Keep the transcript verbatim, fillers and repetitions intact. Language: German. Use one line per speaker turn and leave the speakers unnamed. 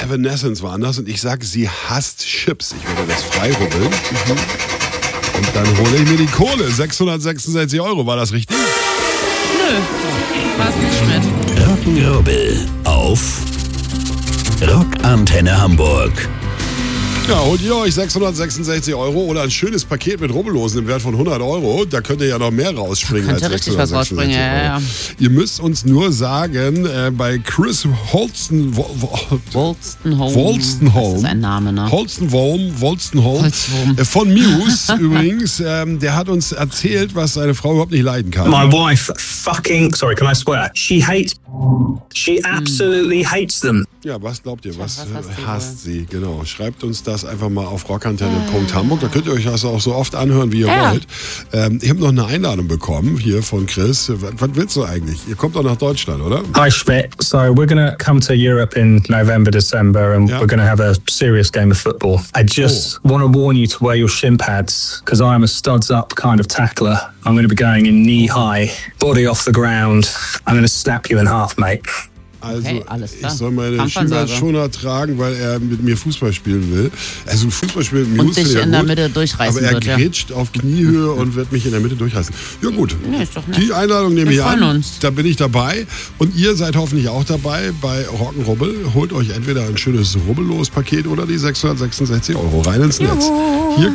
Evanescence waren das und ich sage, sie hasst Chips. Ich werde das freirubbeln. Mhm. Und dann hole ich mir die Kohle. sechshundertsechsundsechzig Euro, war das richtig?
Nö, war es nicht mit.
Rock'n'Rubbel auf Rockantenne Hamburg.
Ja, holt ihr euch sechshundertsechsundsechzig Euro oder ein schönes Paket mit Rubbellosen im Wert von hundert Euro. Da könnt ihr ja noch mehr rausspringen
Da
als
könnte richtig was rausspringen, ja, ja.
Ihr müsst uns nur sagen, äh, bei Chris Holsten...
Wolstenholme.
Wolstenholme.
Das ist ein Name, ne?
Holstenholme, Wolstenholme.
Holstenholme.
Äh, von Muse übrigens. Ähm, der hat uns erzählt, was seine Frau überhaupt nicht leiden kann.
My wife fucking... Sorry, can I swear? She hates... She absolutely hates them.
Ja, was glaubt ihr? Was,
was hasst
äh,
sie
hasst sie? Genau. Schreibt uns das einfach mal auf rockantenne punkt hamburg. Da könnt ihr euch das auch so oft anhören, wie ihr
Ja.
wollt. Ähm, ich habe noch eine Einladung bekommen hier von Chris. Was, was willst du eigentlich? Ihr kommt doch nach Deutschland, oder?
Hi, Schmidt. So we're going to come to Europe in November, December, and
Yeah.
we're going to have a serious game of football. I just want to warn you to wear your shin pads, because I am a studs-up kind of tackler. I'm going to be going in knee-high, body off the ground. I'm going to snap you in half, mate.
Also,
Okay, alles klar.
ich soll meine
Kampfansage.
Schülerschoner tragen, weil er mit mir Fußball spielen will. Also Fußball spielen mit
Und
Muse
dich
finde ich
in
ja
der
gut,
Mitte durchreißen
aber er
wird, ja.
grätscht auf Kniehöhe und wird mich in der Mitte durchreißen. Ja gut,
Nee, ist doch nett.
die Einladung nehme
Wir
ich
freuen
an.
uns.
Da bin ich dabei. Und ihr seid hoffentlich auch dabei bei Rock'n'Rubbel. Holt euch entweder ein schönes Rubbellos-Paket oder die sechshundertsechsundsechzig Euro rein ins Netz. Hier